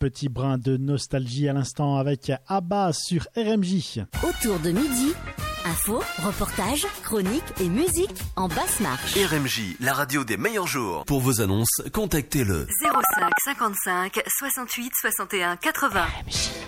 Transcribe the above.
petit brin de nostalgie à l'instant avec Abba sur RMJ. Autour de midi, info, reportage, chronique et musique en basse marche. RMJ, la radio des meilleurs jours. Pour vos annonces, contactez le 05 55 68 61 80. RMJ.